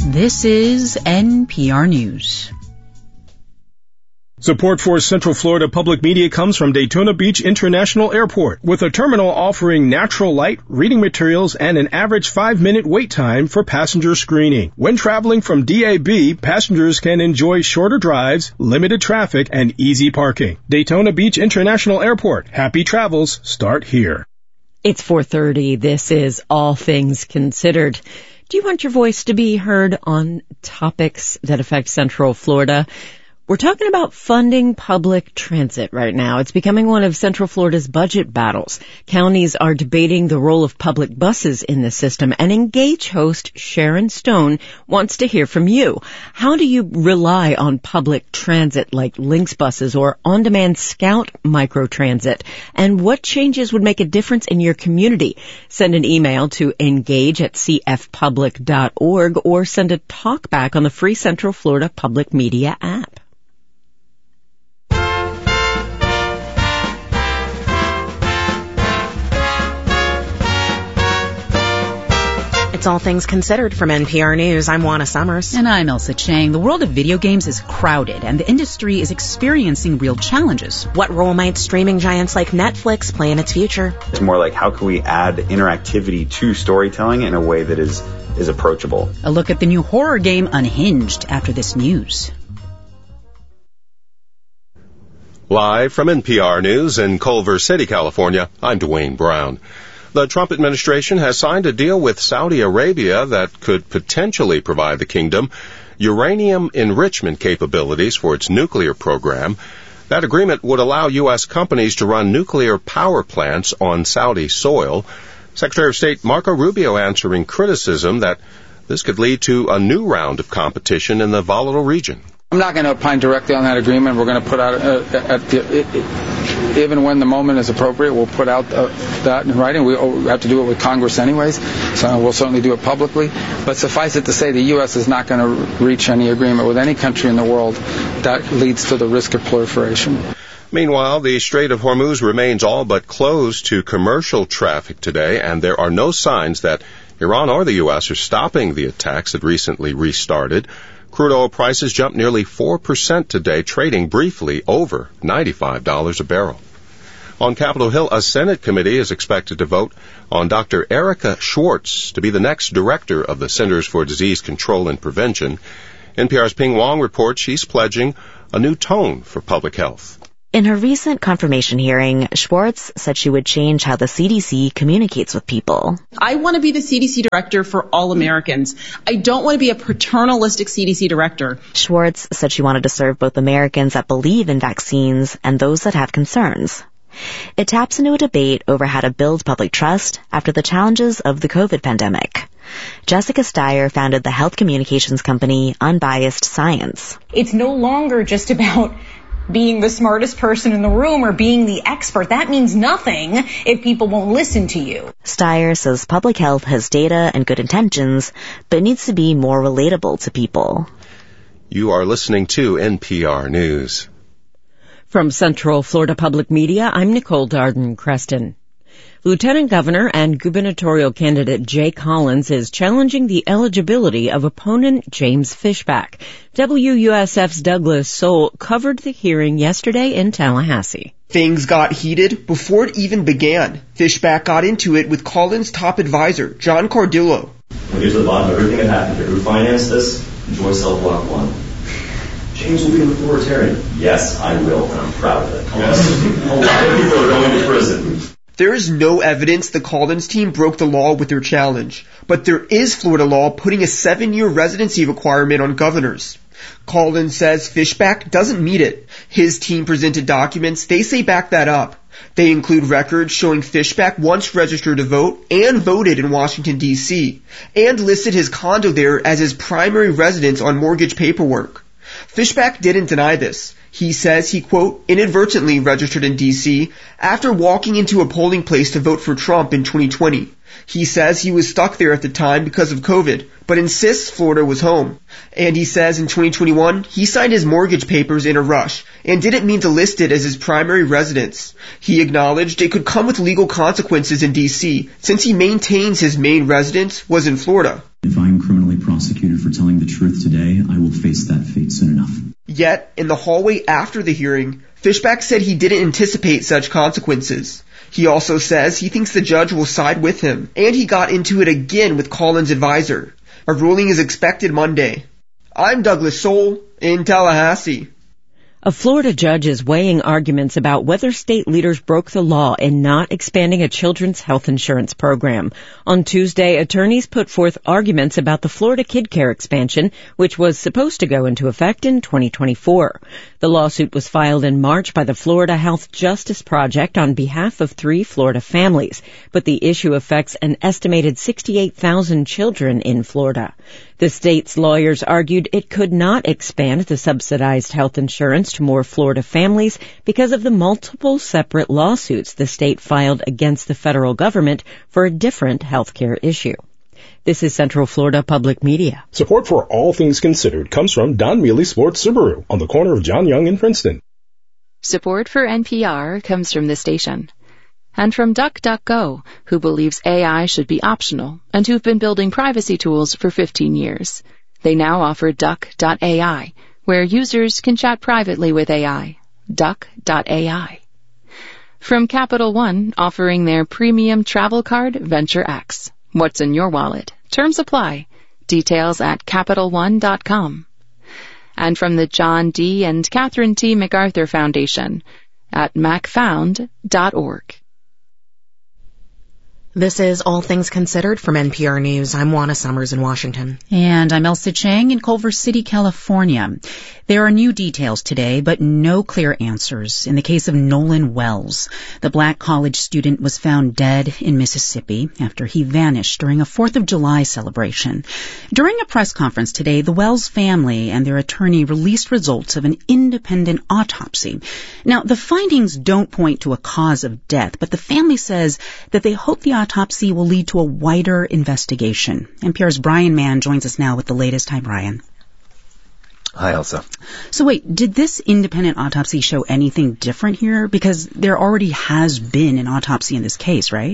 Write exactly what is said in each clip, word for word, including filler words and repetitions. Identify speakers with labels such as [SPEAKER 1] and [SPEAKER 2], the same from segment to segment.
[SPEAKER 1] This is N P R News.
[SPEAKER 2] Support for Central Florida Public Media comes from Daytona Beach International Airport, with a terminal offering natural light, reading materials, and an average five-minute wait time for passenger screening. When traveling from D A B, passengers can enjoy shorter drives, limited traffic, and easy parking. Daytona Beach International Airport. Happy travels start here.
[SPEAKER 3] It's four thirty. This is All Things Considered. Do you want your voice to be heard on topics that affect Central Florida? We're talking about funding public transit right now. It's becoming one of Central Florida's budget battles. Counties are debating the role of public buses in the system, and Engage host Sharon Stone wants to hear from you. How do you rely on public transit like Lynx buses or on-demand Scout microtransit? And what changes would make a difference in your community? Send an email to engage at c f public dot org or send a talkback on the free Central Florida Public Media app.
[SPEAKER 4] It's All Things Considered from N P R News. I'm Juana Summers.
[SPEAKER 1] And I'm Elsa Chang. The world of video games is crowded, and the industry is experiencing real challenges.
[SPEAKER 4] What role might streaming giants like Netflix play in its future?
[SPEAKER 5] It's more like, how can we add interactivity to storytelling in a way that is, is approachable?
[SPEAKER 1] A look at the new horror game Unhinged after this news.
[SPEAKER 6] Live from N P R News in Culver City, California, I'm Dwayne Brown. The Trump administration has signed a deal with Saudi Arabia that could potentially provide the kingdom uranium enrichment capabilities for its nuclear program. That agreement would allow U S companies to run nuclear power plants on Saudi soil. Secretary of State Marco Rubio answering criticism that this could lead to a new round of competition in the volatile region.
[SPEAKER 7] I'm not going to opine directly on that agreement. We're going to put out, uh, at the, it, it, even when the moment is appropriate, we'll put out uh, that in writing. We have to do it with Congress anyways, so we'll certainly do it publicly. But suffice it to say, the U S is not going to reach any agreement with any country in the world that leads to the risk of proliferation.
[SPEAKER 6] Meanwhile, the Strait of Hormuz remains all but closed to commercial traffic today, and there are no signs that Iran or the U S are stopping the attacks that recently restarted. Crude oil prices jumped nearly four percent today, trading briefly over ninety-five dollars a barrel. On Capitol Hill, a Senate committee is expected to vote on Doctor Erica Schwartz to be the next director of the Centers for Disease Control and Prevention. N P R's Ping Wong reports she's pledging a new tone for public health.
[SPEAKER 8] In her recent confirmation hearing, Schwartz said she would change how the C D C communicates with people.
[SPEAKER 9] I want to be the C D C director for all Americans. I don't want to be a paternalistic C D C director.
[SPEAKER 8] Schwartz said she wanted to serve both Americans that believe in vaccines and those that have concerns. It taps into a debate over how to build public trust after the challenges of the COVID pandemic. Jessica Steyer founded the health communications company Unbiased Science.
[SPEAKER 10] It's no longer just about being the smartest person in the room or being the expert. That means nothing if people won't listen to you.
[SPEAKER 8] Steyer says public health has data and good intentions, but needs to be more relatable to people.
[SPEAKER 6] You are listening to N P R News.
[SPEAKER 3] From Central Florida Public Media, I'm Nicole Darden-Creston. Lieutenant Governor and gubernatorial candidate Jay Collins is challenging the eligibility of opponent James Fishback. W U S F's Douglas Soul covered the hearing yesterday in Tallahassee.
[SPEAKER 11] Things got heated before it even began. Fishback got into it with Collins' top advisor, John Cardillo.
[SPEAKER 12] Well, here's the bottom of everything that happened here. Who financed this? Enjoy Self-Block One. James will be an authoritarian. Yes, I will, and I'm proud of it. Yes. A lot of people are going to prison.
[SPEAKER 11] There is no evidence the Collins team broke the law with their challenge, but there is Florida law putting a seven-year residency requirement on governors. Collins says Fishback doesn't meet it. His team presented documents they say back that up. They include records showing Fishback once registered to vote and voted in Washington, D C, and listed his condo there as his primary residence on mortgage paperwork. Fishback didn't deny this. He says he, quote, inadvertently registered in D C after walking into a polling place to vote for Trump in twenty twenty. He says he was stuck there at the time because of COVID, but insists Florida was home. And he says in twenty twenty-one, he signed his mortgage papers in a rush and didn't mean to list it as his primary residence. He acknowledged it could come with legal consequences in D C since he maintains his main residence was in Florida.
[SPEAKER 13] If I'm criminally
[SPEAKER 12] prosecuted for telling the truth today, I will face that fate soon enough.
[SPEAKER 11] Yet, in the hallway after the hearing, Fishback said he didn't anticipate such consequences. He also says he thinks the judge will side with him, and he got into it again with Collins' advisor. A ruling is expected Monday. I'm Douglas Soul in Tallahassee.
[SPEAKER 3] A Florida judge is weighing arguments about whether state leaders broke the law in not expanding a children's health insurance program. On Tuesday, attorneys put forth arguments about the Florida Kid Care expansion, which was supposed to go into effect in twenty twenty-four. The lawsuit was filed in March by the Florida Health Justice Project on behalf of three Florida families, but the issue affects an estimated sixty-eight thousand children in Florida. The state's lawyers argued it could not expand the subsidized health insurance to more Florida families because of the multiple separate lawsuits the state filed against the federal government for a different health care issue. This is Central Florida Public Media.
[SPEAKER 2] Support for All Things Considered comes from Don Mealy Sports Subaru on the corner of John Young and Princeton.
[SPEAKER 13] Support for N P R comes from the station. And from DuckDuckGo, who believes A I should be optional and who've been building privacy tools for fifteen years. They now offer Duck dot A I, where users can chat privately with A I. Duck dot A I. From Capital One, offering their premium travel card, Venture X. What's in your wallet? Terms apply. Details at Capital One dot com. And from the John D. and Catherine T. MacArthur Foundation at mac found dot org.
[SPEAKER 4] This is All Things Considered from N P R News. I'm Juana Summers in Washington.
[SPEAKER 1] And I'm Elsa Chang in Culver City, California. There are new details today, but no clear answers in the case of Nolan Wells. The black college student was found dead in Mississippi after he vanished during a fourth of July celebration. During a press conference today, the Wells family and their attorney released results of an independent autopsy. Now, the findings don't point to a cause of death, but the family says that they hope the autopsy will lead to a wider investigation. N P R's Brian Mann joins us now with the latest. Hi, Brian.
[SPEAKER 14] Hi, Elsa.
[SPEAKER 1] So wait, did this independent autopsy show anything different here? Because there already has been an autopsy in this case, right?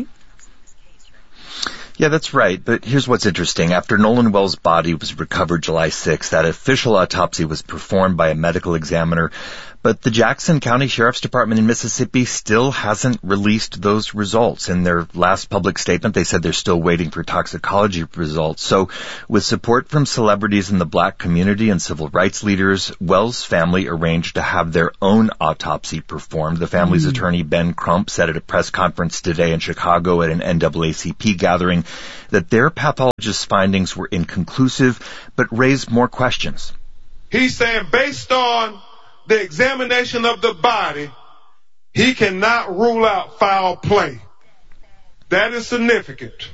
[SPEAKER 14] Yeah, that's right. But here's what's interesting. After Nolan Wells' body was recovered July sixth, that official autopsy was performed by a medical examiner. But the Jackson County Sheriff's Department in Mississippi still hasn't released those results. In their last public statement, they said they're still waiting for toxicology results. So with support from celebrities in the black community and civil rights leaders, Wells' family arranged to have their own autopsy performed. The family's mm. attorney, Ben Crump, said at a press conference today in Chicago at an N double A C P gathering that their pathologist's findings were inconclusive but raised more questions.
[SPEAKER 15] He's saying based on the examination of the body, he cannot rule out foul play. That is significant.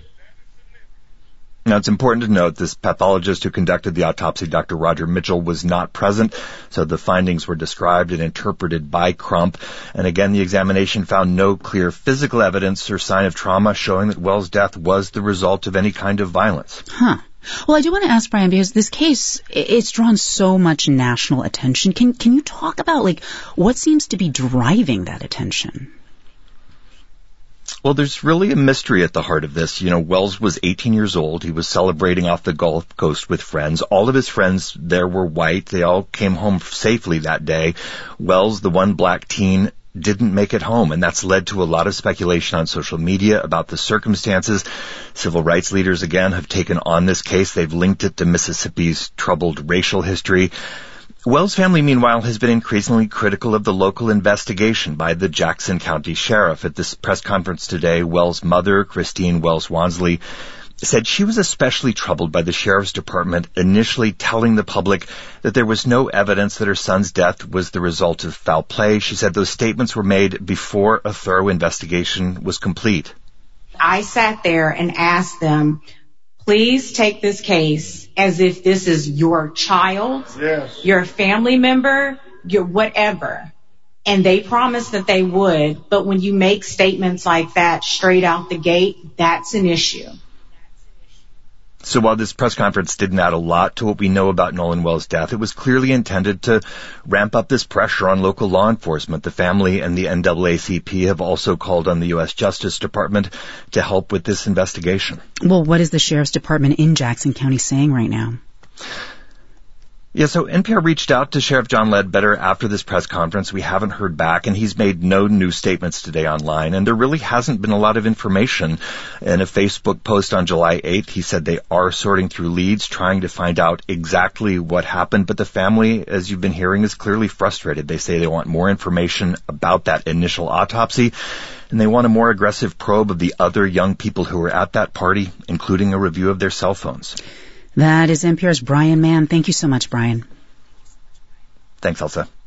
[SPEAKER 14] Now, it's important to note this pathologist who conducted the autopsy, Doctor Roger Mitchell, was not present, so the findings were described and interpreted by Crump. And again, the examination found no clear physical evidence or sign of trauma showing that Wells' death was the result of any kind of violence.
[SPEAKER 1] Huh. Well, I do want to ask, Brian, because this case, it's drawn so much national attention. Can can you talk about, like, what seems to be driving that attention?
[SPEAKER 14] Well, there's really a mystery at the heart of this. You know, Wells was eighteen years old. He was celebrating off the Gulf Coast with friends. All of his friends there were white. They all came home safely that day. Wells, the one black teen, didn't make it home, and that's led to a lot of speculation on social media about the circumstances. Civil rights leaders, again, have taken on this case. They've linked it to Mississippi's troubled racial history. Wells' family, meanwhile, has been increasingly critical of the local investigation by the Jackson County Sheriff. At this press conference today, Wells' mother, Christine Wells Wansley, said she was especially troubled by the Sheriff's Department initially telling the public that there was no evidence that her son's death was the result of foul play. She said those statements were made before a thorough investigation was complete.
[SPEAKER 16] I sat there and asked them, please take this case as if this is your child, yes, your family member, your whatever. And they promised that they would, but when you make statements like that straight out the gate, that's an issue.
[SPEAKER 14] So while this press conference didn't add a lot to what we know about Nolan Wells' death, it was clearly intended to ramp up this pressure on local law enforcement. The family and the N double A C P have also called on the U S Justice Department to help with this investigation.
[SPEAKER 1] Well, what is the Sheriff's Department in Jackson County saying right now?
[SPEAKER 14] Yeah, so N P R reached out to Sheriff John Ledbetter after this press conference. We haven't heard back, and he's made no new statements today online, and there really hasn't been a lot of information. In a Facebook post on July eighth, he said they are sorting through leads, trying to find out exactly what happened, but the family, as you've been hearing, is clearly frustrated. They say they want more information about that initial autopsy, and they want a more aggressive probe of the other young people who were at that party, including a review of their cell phones.
[SPEAKER 1] That is N P R's Brian Mann. Thank you so much, Brian.
[SPEAKER 14] Thanks, Elsa.